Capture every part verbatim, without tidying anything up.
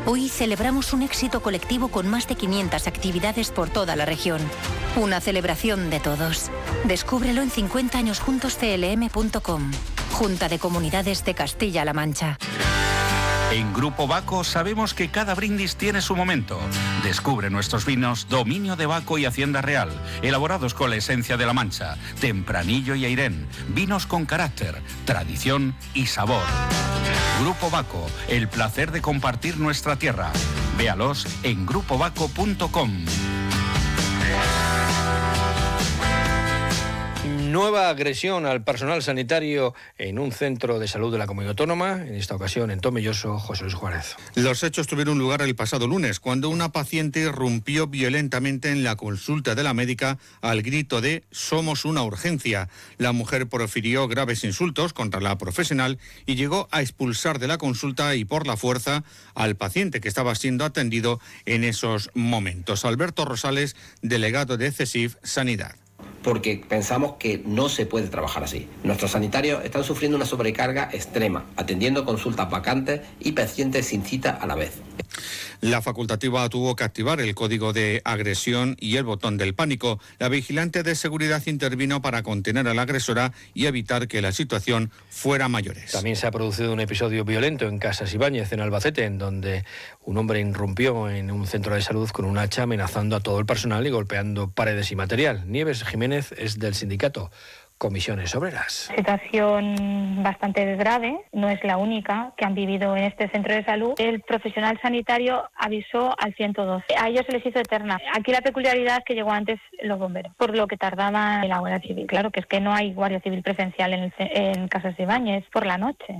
Hoy celebramos un éxito colectivo con más de quinientas actividades por toda la región. Una celebración de todos. Descúbrelo en cincuenta años juntos c l m punto com. Junta de Comunidades de Castilla-La Mancha. En Grupo Baco sabemos que cada brindis tiene su momento. Descubre nuestros vinos Dominio de Baco y Hacienda Real, elaborados con la esencia de La Mancha, Tempranillo y Airén, vinos con carácter, tradición y sabor. Grupo Baco, el placer de compartir nuestra tierra. Véalos en grupo baco punto com. Nueva agresión al personal sanitario en un centro de salud de la Comunidad Autónoma, en esta ocasión en Tomelloso. José Luis Juárez. Los hechos tuvieron lugar el pasado lunes, cuando una paciente irrumpió violentamente en la consulta de la médica al grito de «Somos una urgencia». La mujer profirió graves insultos contra la profesional y llegó a expulsar de la consulta y por la fuerza al paciente que estaba siendo atendido en esos momentos. Alberto Rosales, delegado de CESIF Sanidad. Porque pensamos que no se puede trabajar así. Nuestros sanitarios están sufriendo una sobrecarga extrema, atendiendo consultas vacantes y pacientes sin cita a la vez. La facultativa tuvo que activar el código de agresión y el botón del pánico. La vigilante de seguridad intervino para contener a la agresora y evitar que la situación fuera a mayores. También se ha producido un episodio violento en Casas Ibáñez, en Albacete, en donde un hombre irrumpió en un centro de salud con un hacha, amenazando a todo el personal y golpeando paredes y material. Nieves Jiménez es del sindicato Comisiones Obreras. Situación bastante grave, no es la única que han vivido en este centro de salud. El profesional sanitario avisó al ciento doce. A ellos se les hizo eterna. Aquí la peculiaridad es que llegó antes los bomberos, por lo que tardaba en la Guardia Civil. Claro que es que no hay Guardia Civil presencial en, el, en Casas de Ibáñez por la noche.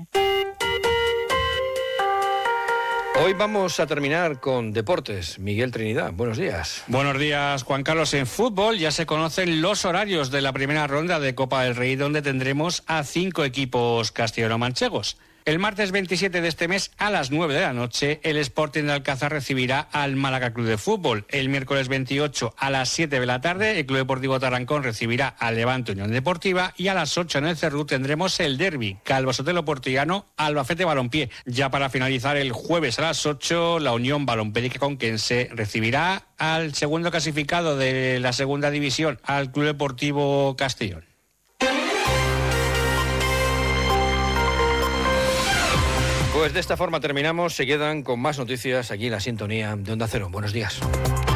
Hoy vamos a terminar con deportes. Miguel Trinidad, buenos días. Buenos días, Juan Carlos. En fútbol ya se conocen los horarios de la primera ronda de Copa del Rey, donde tendremos a cinco equipos castellano-manchegos. El martes veintisiete de este mes, a las nueve de la noche, el Sporting de Alcázar recibirá al Málaga Club de Fútbol. El miércoles veintiocho, a las siete de la tarde, el Club Deportivo Tarancón recibirá al Levante Unión Deportiva, y a las ocho en el Cerrú tendremos el derbi, Calvo Sotelo Portillano, Albacete Balompié. Ya para finalizar, el jueves a las ocho, la Unión Balompédica Conquense recibirá al segundo clasificado de la segunda división, al Club Deportivo Castellón. Pues de esta forma terminamos. Se quedan con más noticias aquí en la sintonía de Onda Cero. Buenos días.